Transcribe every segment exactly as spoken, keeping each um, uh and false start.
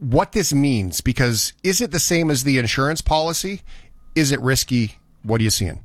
what this means, because is it the same as the insurance policy? Is it risky? What are you seeing?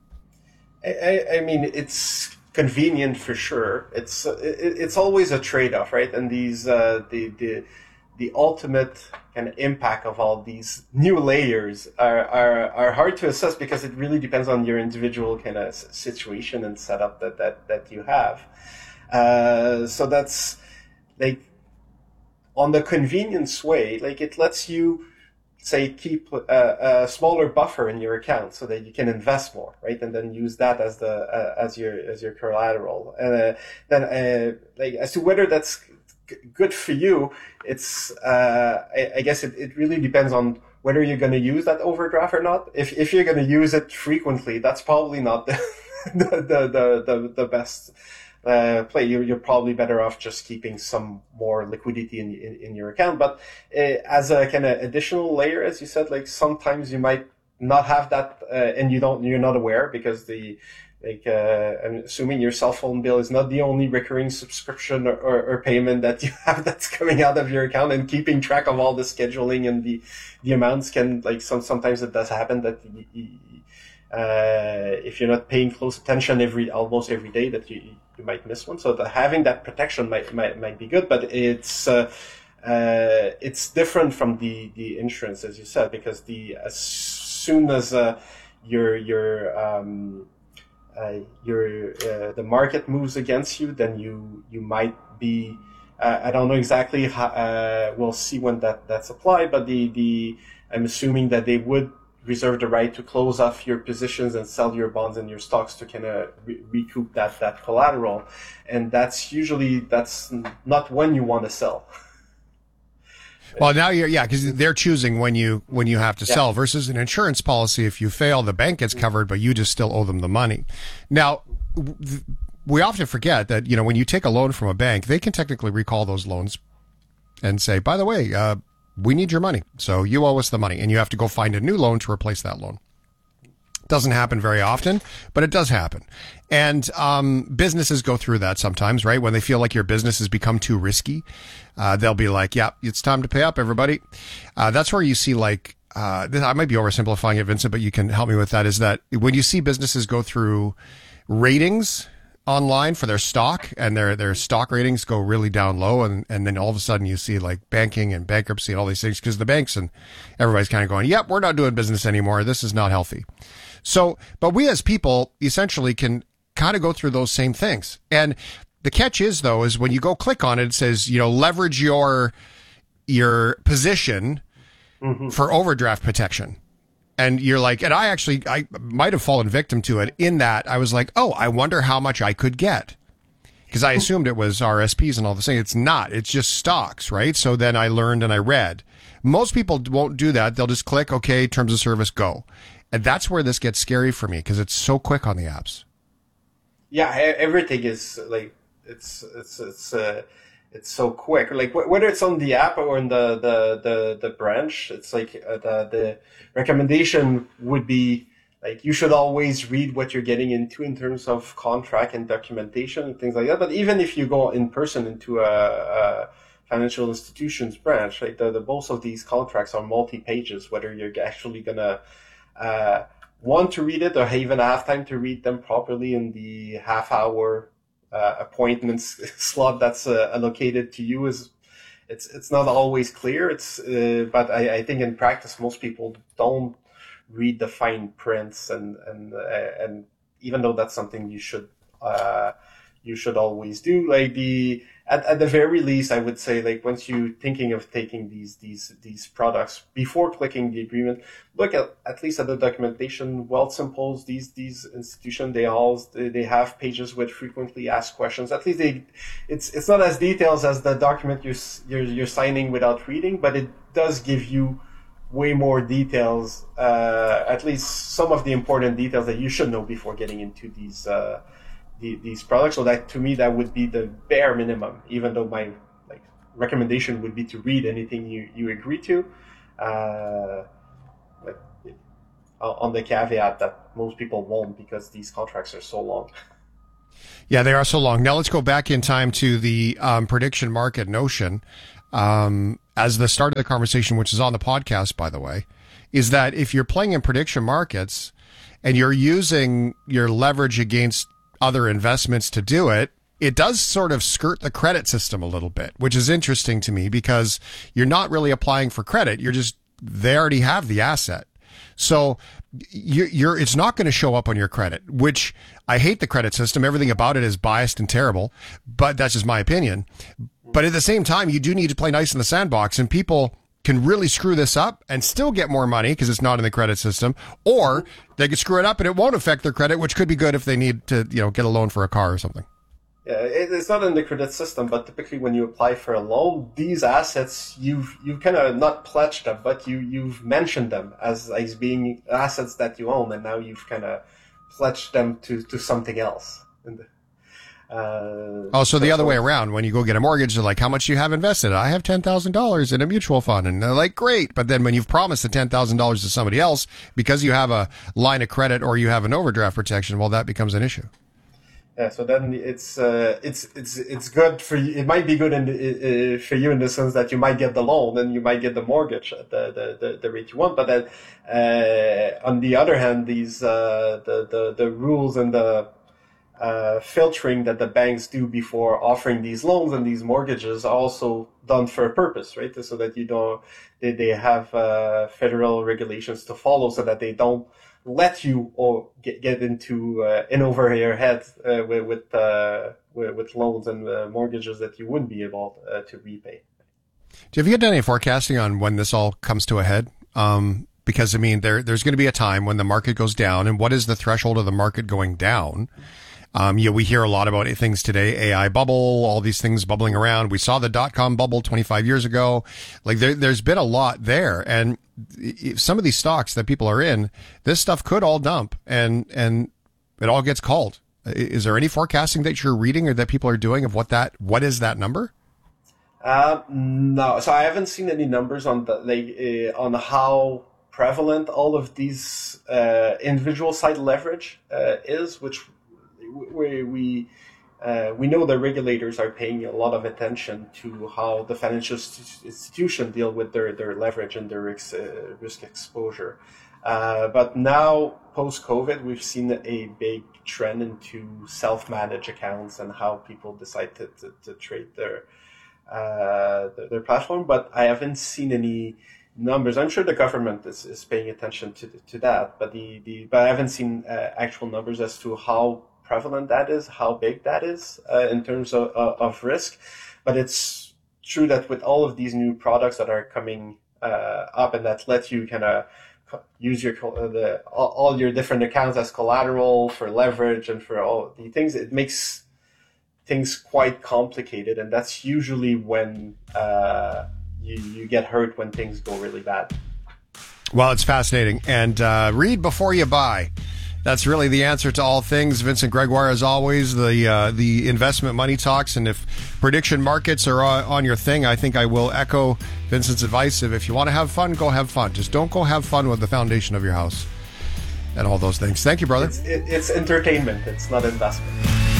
I, I mean, it's convenient for sure. It's it, it's always a trade-off, right? And these uh, the the the ultimate kind of impact of all these new layers are, are are hard to assess because it really depends on your individual kind of situation and setup that that that you have. Uh, so that's like on the convenience way, like it lets you say keep a, a smaller buffer in your account so that you can invest more, right? And then use that as the uh, as your as your collateral. And uh, then uh, like as to whether that's g- good for you, it's uh, I, I guess it, it really depends on whether you're going to use that overdraft or not. If if you're going to use it frequently, that's probably not the the the the, the, the best. Uh, play, you're, you're probably better off just keeping some more liquidity in in, in your account. But uh, as a kind of additional layer, as you said, like sometimes you might not have that, uh, and you don't, you're not aware because the like uh, I'm assuming your cell phone bill is not the only recurring subscription or, or, or payment that you have that's coming out of your account, and keeping track of all the scheduling and the the amounts can like some sometimes it does happen that. You, you, Uh, if you're not paying close attention every almost every day, that you you might miss one. So the, having that protection might might might be good, but it's uh, uh, it's different from the, the insurance, as you said, because the as soon as uh, your your um, uh, your uh, the market moves against you, then you you might be. Uh, I don't know exactly how. Uh, we'll see when that that's applied, but the the I'm assuming that they would reserve the right to close off your positions and sell your bonds and your stocks to kind of re- recoup that, that collateral. And that's usually, that's not when you want to sell. Well, now you're, yeah, because they're choosing when you, when you have to yeah. sell versus an insurance policy. If you fail, the bank gets covered, but you just still owe them the money. Now, we often forget that, you know, when you take a loan from a bank, they can technically recall those loans and say, by the way, uh, we need your money, so you owe us the money, and you have to go find a new loan to replace that loan. Doesn't happen very often, but it does happen. And um, businesses go through that sometimes, right? When they feel like your business has become too risky, uh, they'll be like, yeah, it's time to pay up, everybody. Uh, that's where you see like, uh, this, I might be oversimplifying it, Vincent, but you can help me with that, is that when you see businesses go through ratings online for their stock, and their their stock ratings go really down low, and and then all of a sudden you see like banking and bankruptcy and all these things, because the banks and everybody's kind of going, yep, we're not doing business anymore, this is not healthy. So but we as people essentially can kind of go through those same things. And the catch is, though, is when you go click on it, it says, you know, leverage your your position mm-hmm. for overdraft protection. And you're like, and I actually, I might have fallen victim to it in that I was like, oh, I wonder how much I could get. Because I assumed it was R S Ps and all this thing. It's not. It's just stocks, right? So then I learned and I read. Most people won't do that. They'll just click, okay, terms of service, go. And that's where this gets scary for me, because it's so quick on the apps. Yeah, everything is like, it's, it's, it's, uh, it's so quick. Like whether it's on the app or in the the the, the branch, it's like uh, the the recommendation would be like you should always read what you're getting into in terms of contract and documentation and things like that. But even if you go in person into a, a financial institutions branch, like the, the most of these contracts are multi pages. Whether you're actually gonna uh, want to read it or even have time to read them properly in the half hour. Uh, appointments slot that's uh, allocated to you is it's it's not always clear. It's uh, but I, I think in practice most people don't read the fine prints, and and uh, and even though that's something you should uh, you should always do. Like the at, at the very least, I would say, like once you thinking of taking these these these products, before clicking the agreement, look at at least at the documentation. Wealthsimple's, these these institutions, they all they have pages with frequently asked questions. At least they, it's it's not as detailed as the document you're you're, you're signing without reading, but it does give you way more details. Uh, at least some of the important details that you should know before getting into these. Uh, The, these products. So that to me that would be the bare minimum, even though my like recommendation would be to read anything you, you agree to, uh, but on the caveat that most people won't, because these contracts are so long. Yeah, they are so long. Now let's go back in time to the um, prediction market notion. Um, as the start of the conversation, which is on the podcast, by the way, is that if you're playing in prediction markets and you're using your leverage against other investments to do it, it does sort of skirt the credit system a little bit, which is interesting to me because you're not really applying for credit. You're just, they already have the asset. So you're, you're it's not going to show up on your credit, which I hate the credit system. Everything about it is biased and terrible, but that's just my opinion. But at the same time, you do need to play nice in the sandbox, and people can really screw this up and still get more money because it's not in the credit system, or they could screw it up and it won't affect their credit, which could be good if they need to, you know, get a loan for a car or something. Yeah, it's not in the credit system, but typically when you apply for a loan, these assets, you've you've kind of not pledged them, but you, you've mentioned them as, as being assets that you own, and now you've kind of pledged them to, to something else. And, uh, oh, so the other way around, when you go get a mortgage, they're like, how much do you have invested? I have ten thousand dollars in a mutual fund. And they're like, great. But then when you've promised the ten thousand dollars to somebody else, because you have a line of credit or you have an overdraft protection, well, that becomes an issue. Yeah, so then it's uh, it's it's it's good for you. It might be good in the, uh, for you in the sense that you might get the loan and you might get the mortgage at the the, the, the rate you want. But then uh, on the other hand, these uh, the, the the rules and the uh, filtering that the banks do before offering these loans and these mortgages are also done for a purpose, right? So that you don't they they have uh, federal regulations to follow, so that they don't let you or get, get into uh, in over your head uh, with with, uh, with with loans and uh, mortgages that you wouldn't be able uh, to repay. Do you have you done any forecasting on when this all comes to a head? Um, because I mean, there there's going to be a time when the market goes down, and what is the threshold of the market going down? Um, you know, we hear a lot about things today, A I bubble, all these things bubbling around. We saw the dot-com bubble twenty-five years ago. Like there, there's been a lot there. And some of these stocks that people are in, this stuff could all dump and, and it all gets called. Is there any forecasting that you're reading or that people are doing of what that, what is that number? Uh, no. So I haven't seen any numbers on the, like, uh, on how prevalent all of these, uh, individual side leverage, uh, is, which, we we uh, we know the regulators are paying a lot of attention to how the financial institution deal with their, their leverage and their risk, uh, risk exposure. Uh, but now, post-COVID, we've seen a big trend into self-managed accounts and how people decide to, to, to trade their, uh, their their platform. But I haven't seen any numbers. I'm sure the government is, is paying attention to to that, but the, the but I haven't seen uh, actual numbers as to how prevalent that is, how big that is uh, in terms of, uh, of risk. But it's true that with all of these new products that are coming uh, up and that let you kind of use your uh, the all, all your different accounts as collateral for leverage and for all the things, it makes things quite complicated, and that's usually when uh, you, you get hurt, when things go really bad. Well, it's fascinating. And uh, read before you buy. That's really the answer to all things. Vincent Gregoire, as always, the uh, the investment money talks. And if prediction markets are on, on your thing, I think I will echo Vincent's advice of if you want to have fun, go have fun. Just don't go have fun with the foundation of your house and all those things. Thank you, brother. It's, it, it's entertainment. It's not investment.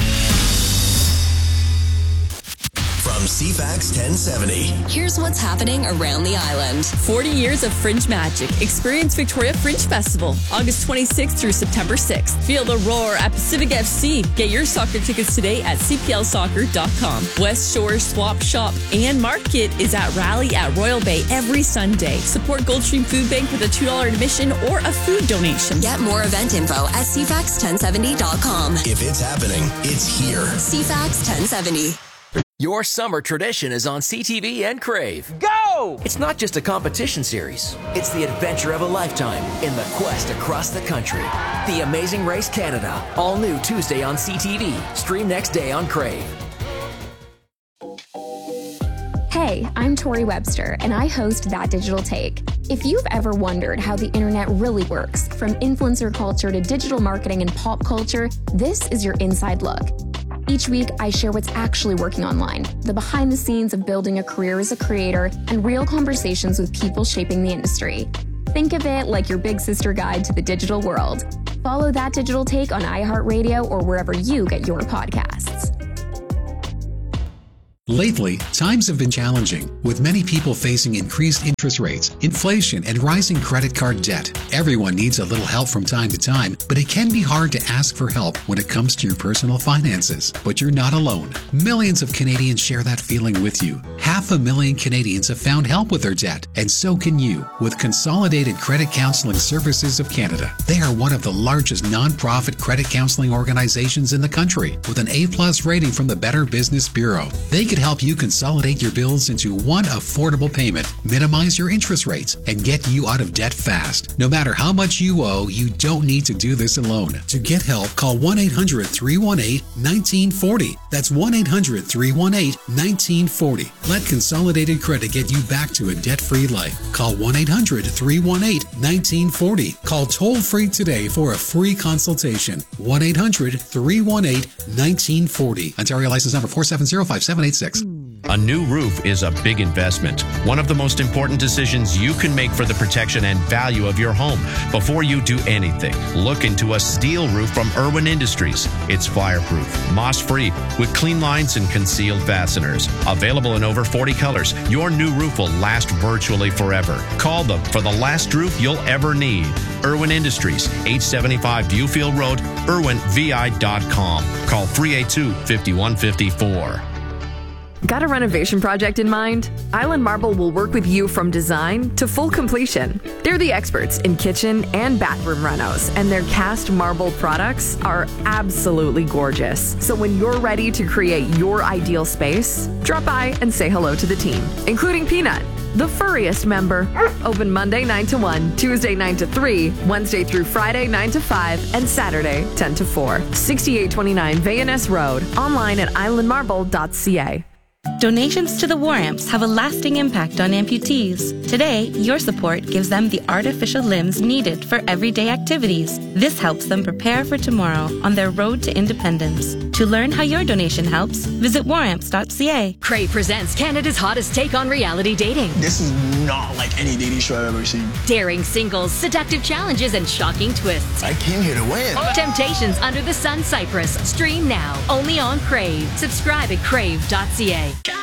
From C FAX ten seventy. Here's what's happening around the island. forty years of Fringe magic. Experience Victoria Fringe Festival, August twenty-sixth through September sixth. Feel the roar at Pacific F C. Get your soccer tickets today at c p l soccer dot com. West Shore Swap Shop and Market is at Rally at Royal Bay every Sunday. Support Goldstream Food Bank with a two dollars admission or a food donation. Get more event info at c fax ten seventy dot com. If it's happening, it's here. C FAX ten seventy. Your summer tradition is on C T V and Crave. Go! It's not just a competition series. It's the adventure of a lifetime in the quest across the country. The Amazing Race Canada. All new Tuesday on C T V. Stream next day on Crave. Hey, I'm Tori Webster, and I host That Digital Take. If you've ever wondered how the internet really works, from influencer culture to digital marketing and pop culture, this is your inside look. Each week, I share what's actually working online, the behind the scenes of building a career as a creator, and real conversations with people shaping the industry. Think of it like your big sister guide to the digital world. Follow That Digital Take on iHeartRadio or wherever you get your podcasts. Lately, times have been challenging, with many people facing increased interest rates, inflation, and rising credit card debt. Everyone needs a little help from time to time, but it can be hard to ask for help when it comes to your personal finances. But you're not alone. Millions of Canadians share that feeling with you. Half a million Canadians have found help with their debt, and so can you with Consolidated Credit Counseling Services of Canada. They are one of the largest non-profit credit counseling organizations in the country, with an A-plus rating from the Better Business Bureau. They can help you consolidate your bills into one affordable payment, minimize your interest rates, and get you out of debt fast. No matter how much you owe, you don't need to do this alone. To get help, call one eight hundred, three one eight, one nine four zero. That's one eight hundred, three one eight, one nine four zero. Let Consolidated Credit get you back to a debt-free life. Call one eight hundred, three one eight, one nine four zero. Call toll-free today for a free consultation. one eight hundred, three one eight, one nine four zero. Ontario license number four seven zero five seven eight six. A new roof is a big investment, one of the most important decisions you can make for the protection and value of your home. Before you do anything, look into a steel roof from Irwin Industries. It's fireproof, moss-free, with clean lines and concealed fasteners. Available in over forty colors, your new roof will last virtually forever. Call them for the last roof you'll ever need. Irwin Industries, eight seventy-five Viewfield Road, irwin v i dot com. Call three eight two, five one five four. Got a renovation project in mind? Island Marble will work with you from design to full completion. They're the experts in kitchen and bathroom renos, and their cast marble products are absolutely gorgeous. So when you're ready to create your ideal space, drop by and say hello to the team, including Peanut, the furriest member. Open Monday nine to one, Tuesday nine to three, Wednesday through Friday nine to five, and Saturday ten to four. sixty-eight twenty-nine Vayaness Road. Online at island marble dot c a. Donations to the War Amps have a lasting impact on amputees. Today, your support gives them the artificial limbs needed for everyday activities. This helps them prepare for tomorrow on their road to independence. To learn how your donation helps, visit war amps dot c a. Crave presents Canada's hottest take on reality dating. This is not like any dating show I've ever seen. Daring singles, seductive challenges, and shocking twists. I came here to win. Temptations Under the Sun Cyprus. Stream now, only on Crave. Subscribe at crave dot c a.